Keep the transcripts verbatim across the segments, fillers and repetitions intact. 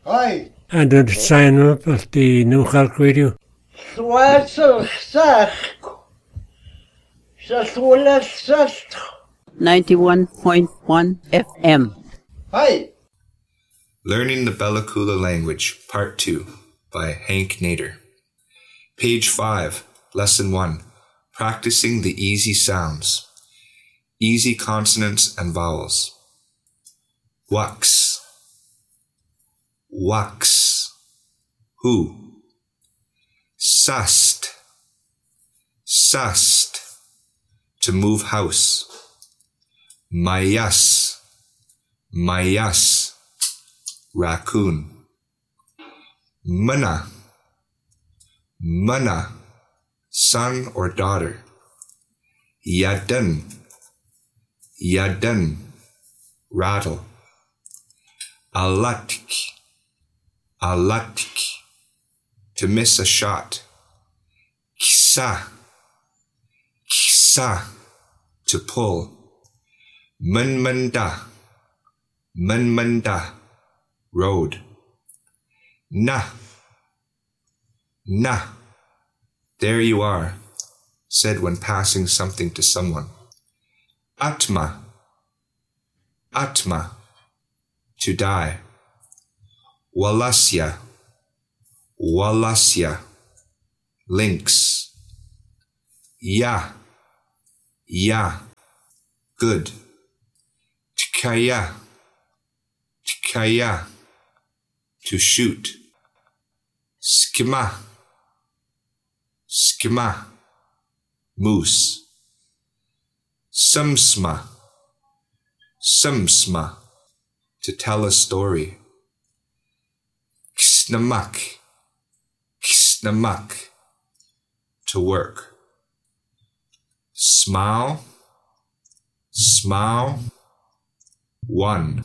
Hi. And the sign up at the New Hulk Radio. ninety-one point one F M. Hi. Learning the Bella Coola Language, Part two, by Hank Nader. Page five, Lesson one, Practicing the Easy Sounds. Easy consonants and vowels. Wax. Wax. Who. Sast. Sast. To move house. Mayas. Mayas. Raccoon. Mana. Mana. Son or daughter. Yadan. Yadan. Rattle. Alatik. Alatik. To miss a shot. Kisa. Kisa. To pull. Manmanda. Manmanda. Road. Na. Na. There you are, said when passing something to someone. Atma. Atma. To die. Walasya. Walasya. Lynx. Ya. Ya. Good. Tkaya. Tkaya. To shoot. Skima. Skima. Moose. Sumsma. Sumsma. To tell a story. Ksnamak. Ksnamak. To work. Smile. Smile. One.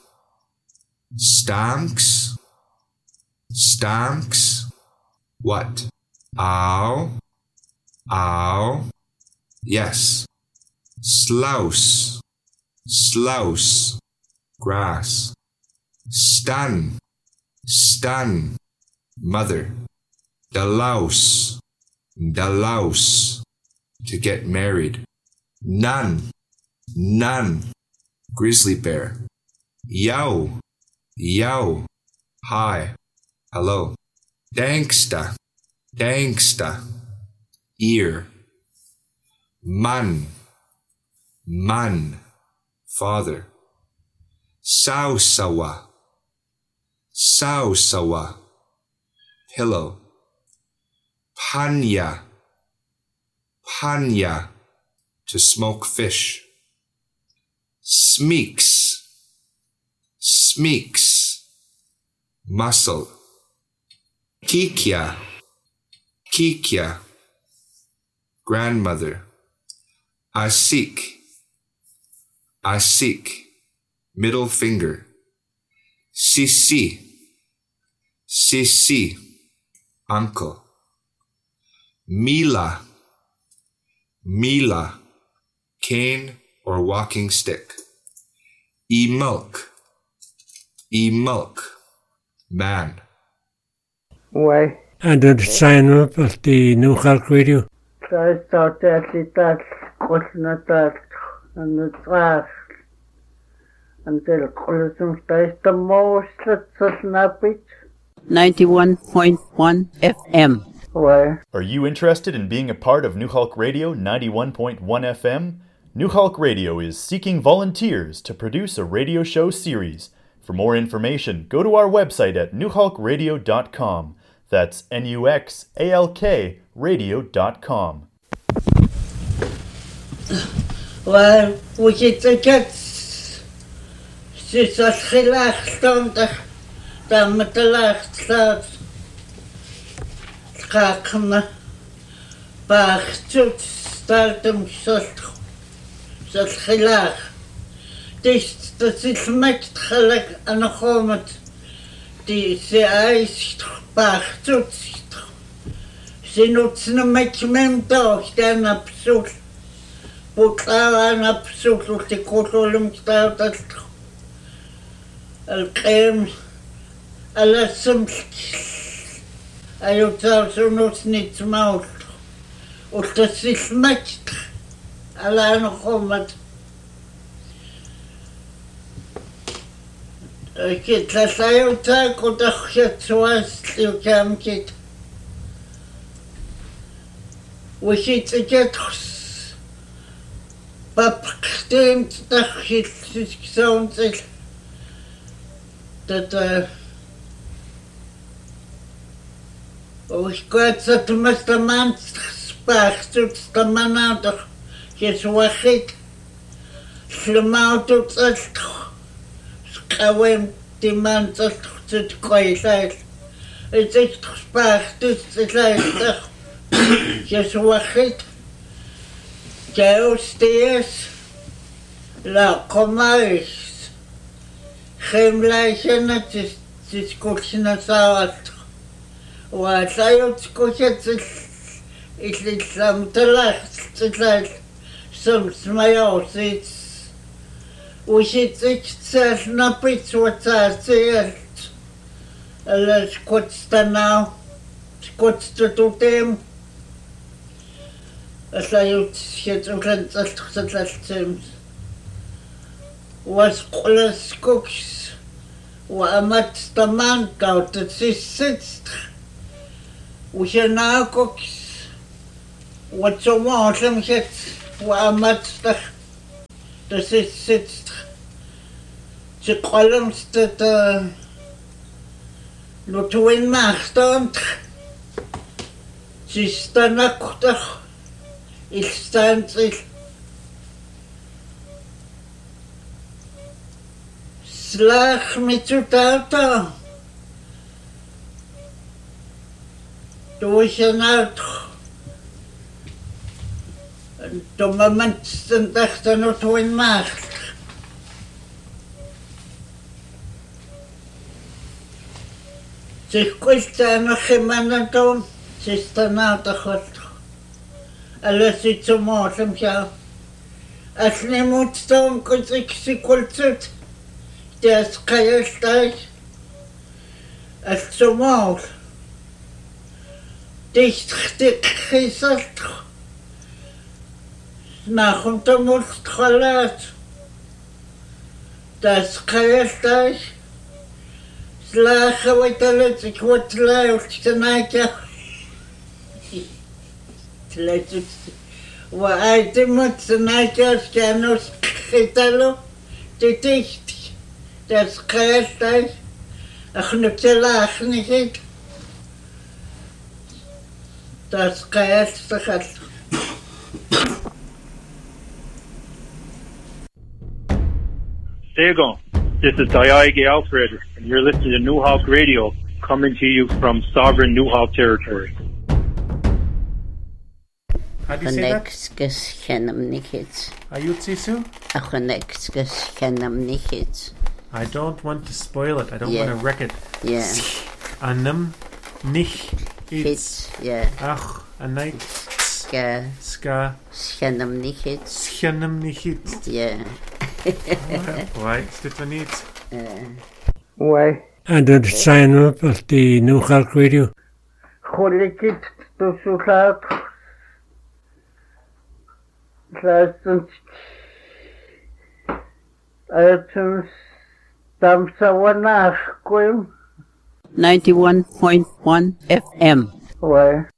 Stanks. Stanks. What? Ow. Ow. Yes. Slouse. Slouse. Grass. Stan. Stan. Mother. Dalouse. Dalouse. To get married. None. None. Grizzly bear. Yow. Yow. Hi. Hello. Danksta. Danksta. Ear. Man. Man. Father. Sausawa. Sausawa. Pillow. Panya. Panya. To smoke fish. Smeeks. Smeeks. Muscle. Kikya. Kikya. Grandmother. Asik. Asik. Middle finger. Sisi. Sisi. Uncle. Mila. Mila. Cane or walking stick. E-milk. E-milk. Man. Why? And the sign up at the New Hulk Radio. I thought that that was not that and the trash until Colossus is the most snappy. ninety-one point one F M. Why? Are you interested in being a part of New Hulk Radio ninety-one point one F M? New Hulk Radio is seeking volunteers to produce a radio show series. For more information, go to our website at new hulk radio dot com. That's N U X A L K radio dot com. Well, we get the kids. She's a relaxed on the down with the last start. Kakna. Bach to start them shut. Just relax. This dat is met gelijk aan de grond. Die ze ijs bach toetst. Ze nutzen een beetje mijn dag, dan absurd. Boeklaan absurd, of de koolum staat dat. El crème, Alasum ajutausunut nitsmaut. Uttasilmat alaanoqomat. Kitlalayutaa kutaqjatsuasliukaamkit. Wishitsikatxus. Papqtim taqjilsisksaunsil. Tata Ushkuatsatmastamant sparxtutstamanautaq Jesuachit Slumaututsalt Skawem timantsalt qoilail Itzit sparxtutsilailtaq Jesuachit Jausties La qomais Khemlaishana tiskulsinasaat Waatlayutskutjatsil illislamtalaqtsitlal sumsmayorsit Ushitsitsal napitswatsaartsialt ala skutstanau skutstututem Allayutskutjatsulantsalltsallaltsims Wasqulaskuks وأمت طمان كاوت سيست وشناكوكس وتسمعهم شت وأمت تخ تسيست تقولم ست لطوين ماختانت تستناكتخ إستانتل Slach mitsutauta. Tuisanart. Tomamantsen tahtanut huin maht. Sihkuiltaana himanaton. Sistanaata hot. Alasitsumosam siya. Asnimutstoon kutsiksikultsut. Das Kajelsteig als zum Maul. Dicht dick geselt. Nach und der Mustchalat. Das Kajelsteig. Slache weiterlet sich wat laut tnaika. Tletut. Wa aitemut tnaika skanus khitalo. Dicht Das Kajelsteig, ach nicht lachen nicht. Das Kajelsteig. There you go. This is Dayage Alfred, and you're listening to New Hawk Radio, coming to you from sovereign New Hawk territory. How do you say that? Ayutsisu? I don't want to spoil it. I don't yeah. want to wreck it. Yeah. Anam nich it's yeah. Ach anait ska ska schenam nichit schenam nichit. Yeah. Why? Is dit wel niet? Why? And the sign up of the New Hawk Radio. Cholikit to suchat. Leistens. iTunes. Tamsawanach. ninety-one point one F M. Why?